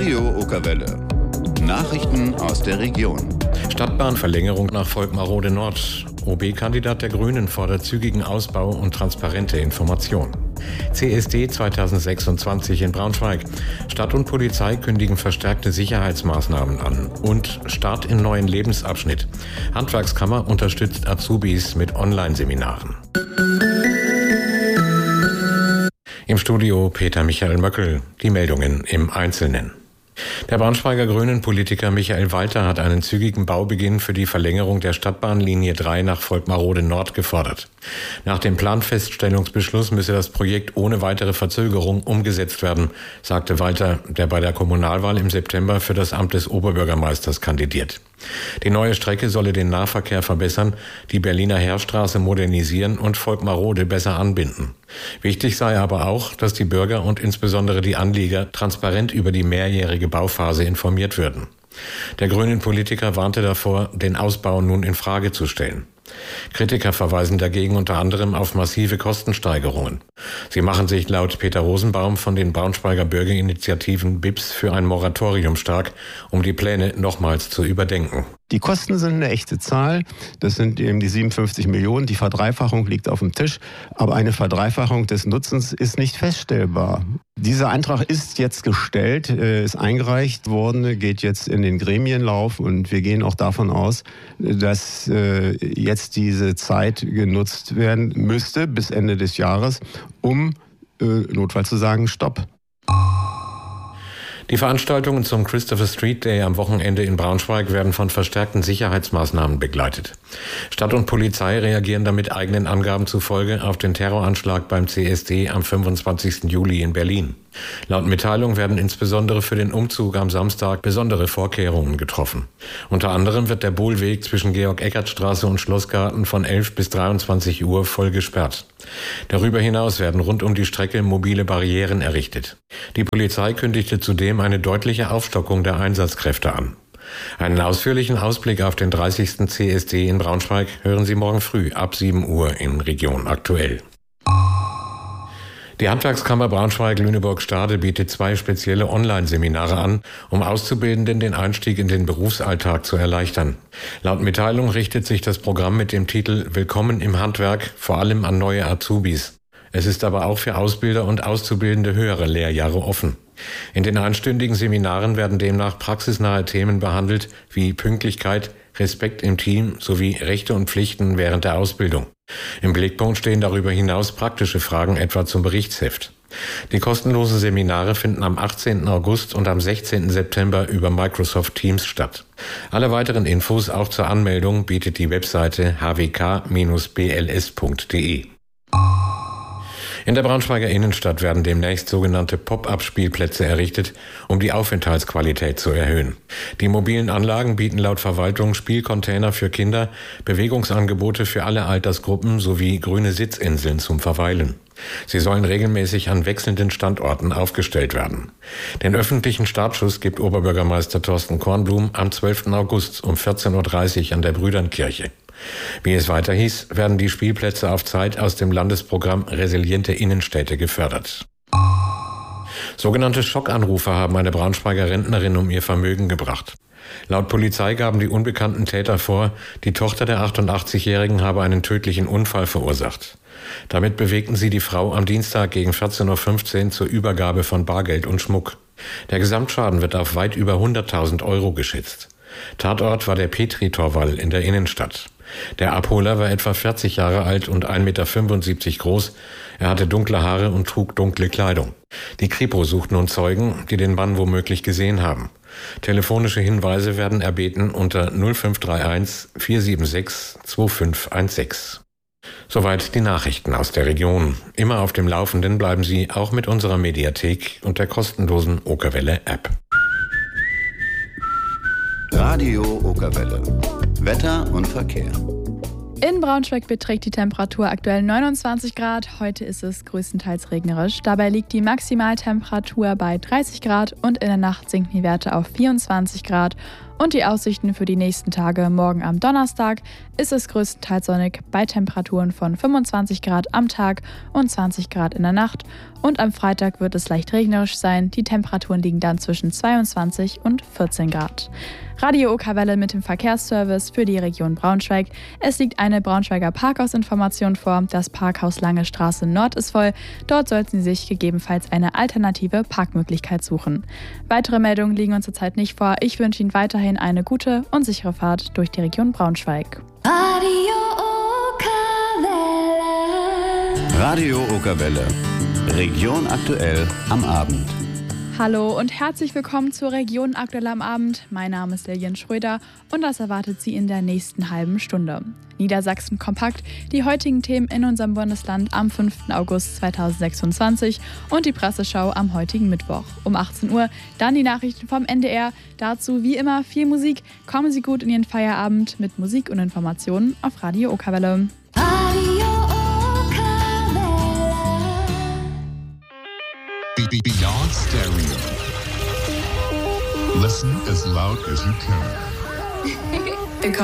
Radio Okerwelle. Nachrichten aus der Region. Stadtbahnverlängerung nach Volkmarode Nord. OB-Kandidat der Grünen fordert zügigen Ausbau und transparente Information. CSD 2026 in Braunschweig. Stadt und Polizei kündigen verstärkte Sicherheitsmaßnahmen an. Und Start in neuen Lebensabschnitt. Handwerkskammer unterstützt Azubis mit Online-Seminaren. Im Studio Peter Michael Möckel. Die Meldungen im Einzelnen. Der Braunschweiger Grünen-Politiker Michael Walter hat einen zügigen Baubeginn für die Verlängerung der Stadtbahnlinie 3 nach Volkmarode Nord gefordert. Nach dem Planfeststellungsbeschluss müsse das Projekt ohne weitere Verzögerung umgesetzt werden, sagte Walter, der bei der Kommunalwahl im September für das Amt des Oberbürgermeisters kandidiert. Die neue Strecke solle den Nahverkehr verbessern, die Berliner Heerstraße modernisieren und Volkmarode besser anbinden. Wichtig sei aber auch, dass die Bürger und insbesondere die Anlieger transparent über die mehrjährige Bauphase informiert würden. Der grünen Politiker warnte davor, den Ausbau nun in Frage zu stellen. Kritiker verweisen dagegen unter anderem auf massive Kostensteigerungen. Sie machen sich laut Peter Rosenbaum von den Braunschweiger Bürgerinitiativen BIPS für ein Moratorium stark, um die Pläne nochmals zu überdenken. Die Kosten sind eine echte Zahl. Das sind eben die 57 Millionen. Die Verdreifachung liegt auf dem Tisch. Aber eine Verdreifachung des Nutzens ist nicht feststellbar. Dieser Antrag ist jetzt gestellt, ist eingereicht worden, geht jetzt in den Gremienlauf. Und wir gehen auch davon aus, dass jetzt diese Zeit genutzt werden müsste bis Ende des Jahres, um notfalls zu sagen, Stopp. Die Veranstaltungen zum Christopher Street Day am Wochenende in Braunschweig werden von verstärkten Sicherheitsmaßnahmen begleitet. Stadt und Polizei reagieren damit eigenen Angaben zufolge auf den Terroranschlag beim CSD am 25. Juli in Berlin. Laut Mitteilung werden insbesondere für den Umzug am Samstag besondere Vorkehrungen getroffen. Unter anderem wird der Bohlweg zwischen Georg-Eckert-Straße und Schlossgarten von 11 bis 23 Uhr voll gesperrt. Darüber hinaus werden rund um die Strecke mobile Barrieren errichtet. Die Polizei kündigte zudem eine deutliche Aufstockung der Einsatzkräfte an. Einen ausführlichen Ausblick auf den 30. CSD in Braunschweig hören Sie morgen früh ab 7 Uhr in Region Aktuell. Die Handwerkskammer Braunschweig-Lüneburg-Stade bietet 2 spezielle Online-Seminare an, um Auszubildenden den Einstieg in den Berufsalltag zu erleichtern. Laut Mitteilung richtet sich das Programm mit dem Titel Willkommen im Handwerk vor allem an neue Azubis. Es ist aber auch für Ausbilder und Auszubildende höhere Lehrjahre offen. In den einstündigen Seminaren werden demnach praxisnahe Themen behandelt wie Pünktlichkeit, Respekt im Team sowie Rechte und Pflichten während der Ausbildung. Im Blickpunkt stehen darüber hinaus praktische Fragen etwa zum Berichtsheft. Die kostenlosen Seminare finden am 18. August und am 16. September über Microsoft Teams statt. Alle weiteren Infos auch zur Anmeldung bietet die Webseite hwk-bls.de. In der Braunschweiger Innenstadt werden demnächst sogenannte Pop-up-Spielplätze errichtet, um die Aufenthaltsqualität zu erhöhen. Die mobilen Anlagen bieten laut Verwaltung Spielcontainer für Kinder, Bewegungsangebote für alle Altersgruppen sowie grüne Sitzinseln zum Verweilen. Sie sollen regelmäßig an wechselnden Standorten aufgestellt werden. Den öffentlichen Startschuss gibt Oberbürgermeister Thorsten Kornblum am 12. August um 14.30 Uhr an der Brüdernkirche. Wie es weiter hieß, werden die Spielplätze auf Zeit aus dem Landesprogramm Resiliente Innenstädte gefördert. Sogenannte Schockanrufe haben eine Braunschweiger Rentnerin um ihr Vermögen gebracht. Laut Polizei gaben die unbekannten Täter vor, die Tochter der 88-Jährigen habe einen tödlichen Unfall verursacht. Damit bewegten sie die Frau am Dienstag gegen 14.15 Uhr zur Übergabe von Bargeld und Schmuck. Der Gesamtschaden wird auf weit über 100.000 Euro geschätzt. Tatort war der Petri-Torwall in der Innenstadt. Der Abholer war etwa 40 Jahre alt und 1,75 Meter groß. Er hatte dunkle Haare und trug dunkle Kleidung. Die Kripo sucht nun Zeugen, die den Mann womöglich gesehen haben. Telefonische Hinweise werden erbeten unter 0531 476 2516. Soweit die Nachrichten aus der Region. Immer auf dem Laufenden bleiben Sie auch mit unserer Mediathek und der kostenlosen Okerwelle-App. Radio Okerwelle. Wetter und Verkehr. In Braunschweig beträgt die Temperatur aktuell 29 Grad. Heute ist es größtenteils regnerisch. Dabei liegt die Maximaltemperatur bei 30 Grad und in der Nacht sinken die Werte auf 24 Grad. Und die Aussichten für die nächsten Tage: morgen am Donnerstag ist es größtenteils sonnig bei Temperaturen von 25 Grad am Tag und 20 Grad in der Nacht. Und am Freitag wird es leicht regnerisch sein. Die Temperaturen liegen dann zwischen 22 und 14 Grad. Radio Okerwelle mit dem Verkehrsservice für die Region Braunschweig. Es liegt eine Braunschweiger Parkhausinformation vor. Das Parkhaus Lange Straße Nord ist voll. Dort sollten Sie sich gegebenenfalls eine alternative Parkmöglichkeit suchen. Weitere Meldungen liegen uns zurzeit nicht vor. Ich wünsche Ihnen weiterhin eine gute und sichere Fahrt durch die Region Braunschweig. Radio Okerwelle. Region aktuell am Abend. Hallo und herzlich willkommen zur Region aktuell am Abend. Mein Name ist Lilian Schröder und das erwartet Sie in der nächsten halben Stunde. Niedersachsen kompakt, die heutigen Themen in unserem Bundesland am 5. August 2026 und die Presseschau am heutigen Mittwoch. Um 18 Uhr dann die Nachrichten vom NDR. Dazu wie immer viel Musik. Kommen Sie gut in Ihren Feierabend mit Musik und Informationen auf Radio Okerwelle. Beyond stereo. Listen as loud as you can.